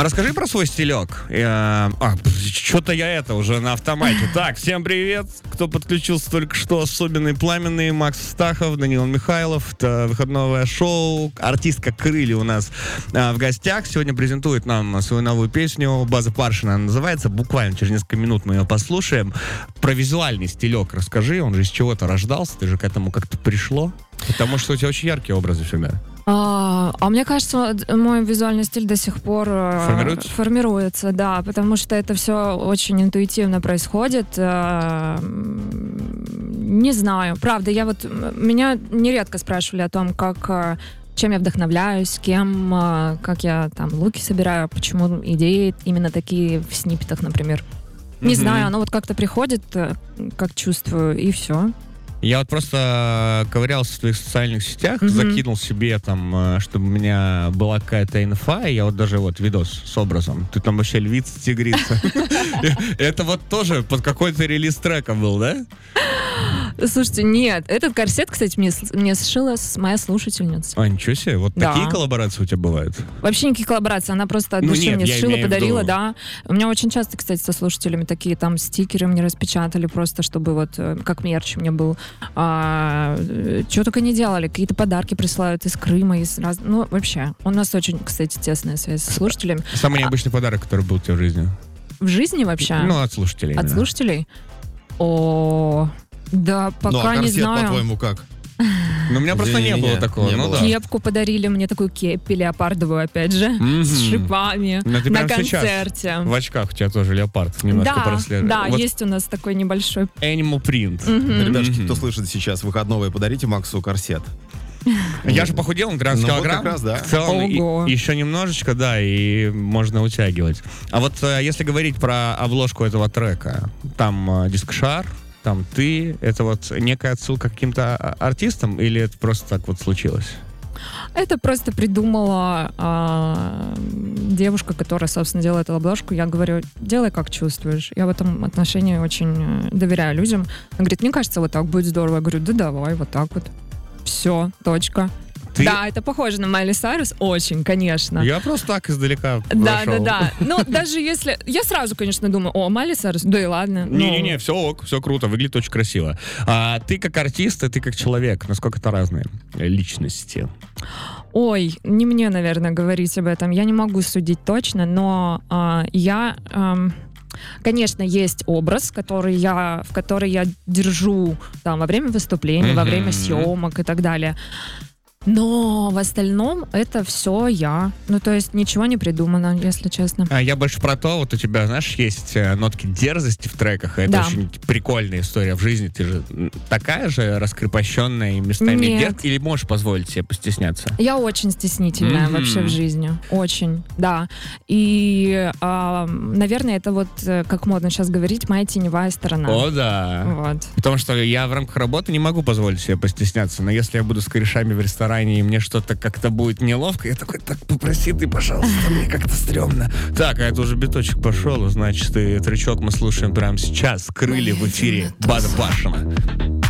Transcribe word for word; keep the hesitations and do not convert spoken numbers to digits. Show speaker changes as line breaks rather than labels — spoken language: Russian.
А расскажи про свой стилек. А, что-то я это уже на автомате. Так, всем привет. Кто подключился только что, особенный пламенный. Макс Стахов, Данил Михайлов. Это выходное шоу. Артистка Крылья у нас а, в гостях. Сегодня презентует нам свою новую песню. База Паршина она называется. Буквально через несколько минут мы ее послушаем. Про визуальный стилек расскажи. Он же из чего-то рождался. Ты же к этому как-то пришло. Потому что у тебя очень яркие образы всегда.
А, а мне кажется, мой визуальный стиль до сих пор
формируется?
формируется, да, потому что это все очень интуитивно происходит. Не знаю, правда, я вот меня нередко спрашивали о том, как чем я вдохновляюсь, с кем, как я там луки собираю, почему идеи именно такие в сниппетах, например. Не mm-hmm. знаю, оно вот как-то приходит, как чувствую, и все.
Я вот просто ковырялся в твоих социальных сетях, mm-hmm. закинул себе там, чтобы у меня была какая-то инфа, и я вот даже вот видос с образом. Ты там вообще львица, тигрица. Это вот тоже под какой-то релиз трека был, да?
Слушайте, нет. Этот корсет, кстати, мне, мне сшила моя слушательница.
А, ничего себе. Вот да. Такие коллаборации у тебя бывают?
Вообще никаких коллабораций. Она просто от души ну, мне сшила, подарила, да. У меня очень часто, кстати, со слушателями такие там стикеры мне распечатали просто, чтобы вот как мерч мне был. А, чего только не делали. Какие-то подарки присылают из Крыма, из раз... Ну, вообще. У нас очень, кстати, тесная связь со слушателями.
Самый необычный а... подарок, который был у тебя в жизни?
В жизни вообще?
Ну, от слушателей.
От
именно.
слушателей? О... Да, пока ну, а
корсет,
не знаю.
по-твоему, как?
Ну, у меня просто не, не было такого.
Не
ну,
было.
Да.
Кепку подарили мне, такую кепи леопардовую, опять же, mm-hmm. с шипами,
ну,
на концерте.
В очках у тебя тоже леопард немножко
да,
прослеживает.
Да,
вот
есть у нас такой небольшой.
Animal print.
Mm-hmm.
Ребятушки,
mm-hmm.
кто слышит сейчас выходного, подарите Максу корсет.
Я же похудел на тринадцать
ну,
килограмм.
Вот как раз, да.
В целом, и, еще немножечко, да, и можно утягивать. А вот если говорить про обложку этого трека, там диск-шар, там ты, это вот некая отсылка к каким-то артистам, или это просто так вот случилось?
Это просто придумала а, девушка, которая, собственно, делает эту обложку. Я говорю, делай как чувствуешь. Я в этом отношении очень доверяю людям. Она говорит, мне кажется, вот так будет здорово. Я говорю, да давай, вот так вот. Все, точка. Ты... Да, это похоже на Майли Сайрус, очень, конечно.
Я просто так издалека
Да,
прошел.
да, да. Ну, даже если... Я сразу, конечно, думаю, о, Майли Сайрус, да и ладно.
Не-не-не, но... все ок, все круто, выглядит очень красиво. А ты как артист, и ты как человек, насколько это разные личности?
Ой, не мне, наверное, говорить об этом. Я не могу судить точно, но а, я... А, конечно, есть образ, который я, в который я держу там, во время выступлений, mm-hmm. во время съемок и так далее. Но в остальном это все я. Ну, то есть ничего не придумано, если честно.
А я больше про то, вот у тебя, знаешь, есть нотки дерзости в треках, и это да. очень прикольная история в жизни. Ты же такая же раскрепощенная и местами
Нет.
дерзкая, или можешь позволить себе постесняться?
Я очень стеснительная mm-hmm. вообще в жизни. Очень, да. И, э, наверное, это вот, как модно сейчас говорить, моя теневая сторона.
О, да.
Вот.
Потому что я в рамках работы не могу позволить себе постесняться, но если я буду с корешами в ресторане, и мне что-то как-то будет неловко, я такой, так, попроси ты, пожалуйста, мне как-то стрёмно. Так, а это уже биточек пошел, значит, и тречок мы слушаем прямо сейчас. Крылья в эфире. База Паршина.